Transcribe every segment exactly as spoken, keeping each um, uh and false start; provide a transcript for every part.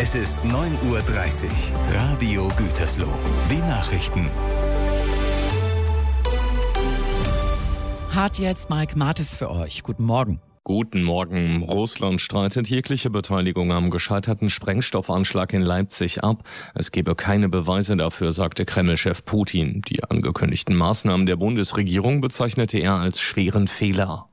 Es ist neun Uhr dreißig. Radio Gütersloh. Die Nachrichten. Hat jetzt Mike Martis für euch. Guten Morgen. Guten Morgen. Russland streitet jegliche Beteiligung am gescheiterten Sprengstoffanschlag in Leipzig ab. Es gebe keine Beweise dafür, sagte Kreml-Chef Putin. Die angekündigten Maßnahmen der Bundesregierung bezeichnete er als schweren Fehler.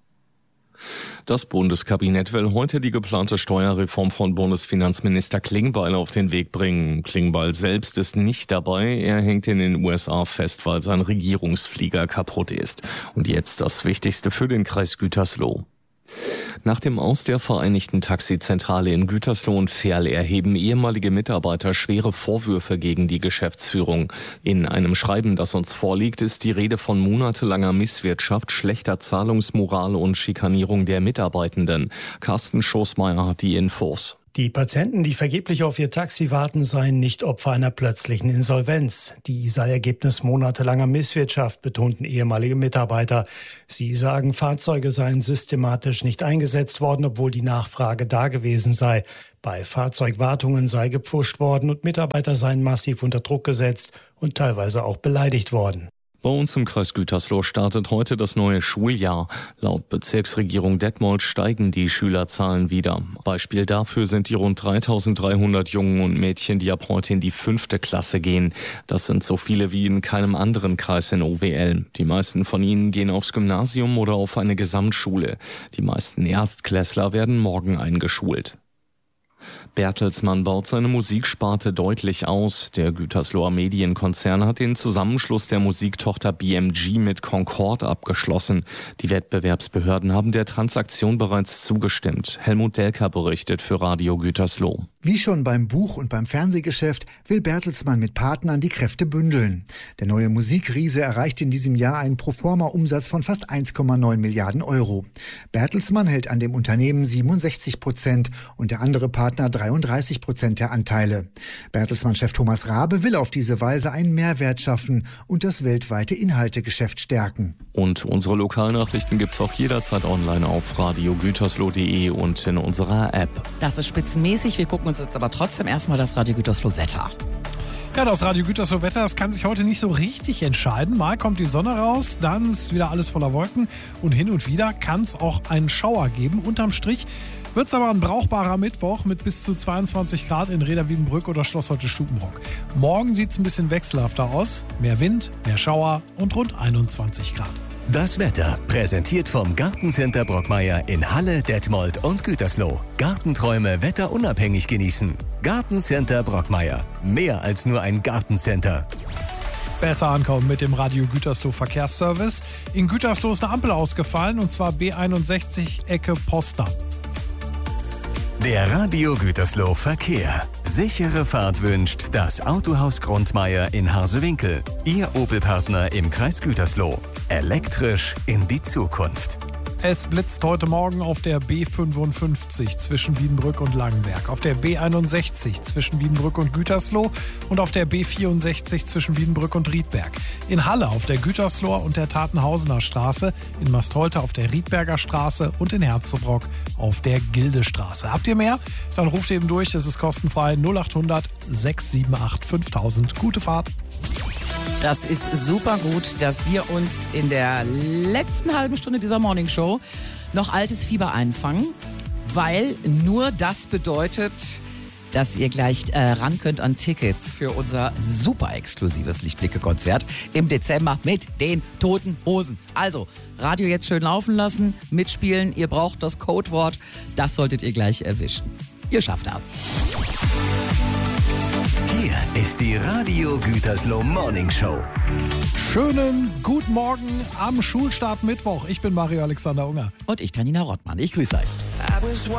Das Bundeskabinett will heute die geplante Steuerreform von Bundesfinanzminister Klingbeil auf den Weg bringen. Klingbeil selbst ist nicht dabei. Er hängt in den U S A fest, weil sein Regierungsflieger kaputt ist. Und jetzt das Wichtigste für den Kreis Gütersloh. Nach dem Aus der Vereinigten Taxizentrale in Gütersloh und Verl erheben ehemalige Mitarbeiter schwere Vorwürfe gegen die Geschäftsführung. In einem Schreiben, das uns vorliegt, ist die Rede von monatelanger Misswirtschaft, schlechter Zahlungsmoral und Schikanierung der Mitarbeitenden. Carsten Schoßmeier hat die Infos. Die Patienten, die vergeblich auf ihr Taxi warten, seien nicht Opfer einer plötzlichen Insolvenz. Die sei Ergebnis monatelanger Misswirtschaft, betonten ehemalige Mitarbeiter. Sie sagen, Fahrzeuge seien systematisch nicht eingesetzt worden, obwohl die Nachfrage da gewesen sei. Bei Fahrzeugwartungen sei gepfuscht worden und Mitarbeiter seien massiv unter Druck gesetzt und teilweise auch beleidigt worden. Bei uns im Kreis Gütersloh startet heute das neue Schuljahr. Laut Bezirksregierung Detmold steigen die Schülerzahlen wieder. Beispiel dafür sind die rund dreitausenddreihundert Jungen und Mädchen, die ab heute in die fünfte Klasse gehen. Das sind so viele wie in keinem anderen Kreis in O W L. Die meisten von ihnen gehen aufs Gymnasium oder auf eine Gesamtschule. Die meisten Erstklässler werden morgen eingeschult. Bertelsmann baut seine Musiksparte deutlich aus. Der Gütersloher Medienkonzern hat den Zusammenschluss der Musiktochter B M G mit Concord abgeschlossen. Die Wettbewerbsbehörden haben der Transaktion bereits zugestimmt. Helmut Delker berichtet für Radio Gütersloh. Wie schon beim Buch- und beim Fernsehgeschäft will Bertelsmann mit Partnern die Kräfte bündeln. Der neue Musikriese erreicht in diesem Jahr einen Proforma-Umsatz von fast eins Komma neun Milliarden Euro. Bertelsmann hält an dem Unternehmen siebenundsechzig Prozent und der andere Partner dreiunddreißig Prozent der Anteile. Bertelsmann-Chef Thomas Rabe will auf diese Weise einen Mehrwert schaffen und das weltweite Inhaltegeschäft stärken. Und unsere Lokalnachrichten gibt's auch jederzeit online auf radio gütersloh punkt de und in unserer App. Das ist spitzenmäßig. Wir gucken uns jetzt aber trotzdem erstmal das Radio Gütersloh Wetter. Ja, das Radio Gütersloh Wetter, das kann sich heute nicht so richtig entscheiden. Mal kommt die Sonne raus, dann ist wieder alles voller Wolken und hin und wieder kann es auch einen Schauer geben. Unterm Strich wird es aber ein brauchbarer Mittwoch mit bis zu zweiundzwanzig Grad in Reda-Wiedenbrück oder Schloss Holte-Stubenbrock. Morgen sieht es ein bisschen wechselhafter aus. Mehr Wind, mehr Schauer und rund einundzwanzig Grad. Das Wetter präsentiert vom Gartencenter Brockmeier in Halle, Detmold und Gütersloh. Gartenträume wetterunabhängig genießen. Gartencenter Brockmeier. Mehr als nur ein Gartencenter. Besser ankommen mit dem Radio Gütersloh Verkehrsservice. In Gütersloh ist eine Ampel ausgefallen und zwar B einundsechzig Ecke Poster. Der Radio Gütersloh Verkehr. Sichere Fahrt wünscht das Autohaus Grundmeier in Harsewinkel. Ihr Opel-Partner im Kreis Gütersloh. Elektrisch in die Zukunft. Es blitzt heute Morgen auf der B fünfundfünfzig zwischen Wiedenbrück und Langenberg, auf der B einundsechzig zwischen Wiedenbrück und Gütersloh und auf der B vierundsechzig zwischen Wiedenbrück und Riedberg. In Halle auf der Gütersloher und der Tatenhausener Straße, in Mastholte auf der Riedberger Straße und in Herzebrock auf der Gildestraße. Habt ihr mehr? Dann ruft eben durch, es ist kostenfrei null achthundert sechs sieben acht fünftausend. Gute Fahrt! Das ist super gut, dass wir uns in der letzten halben Stunde dieser Morningshow noch altes Fieber einfangen, weil nur das bedeutet, dass ihr gleich äh, ran könnt an Tickets für unser super exklusives Lichtblicke-Konzert im Dezember mit den Toten Hosen. Also, Radio jetzt schön laufen lassen, mitspielen, ihr braucht das Codewort, das solltet ihr gleich erwischen. Ihr schafft das. Hier ist die Radio Gütersloh Morning Show. Schönen guten Morgen am Schulstart Mittwoch. Ich bin Mario Alexander Unger. Und ich, Tanina Rottmann. Ich grüße euch.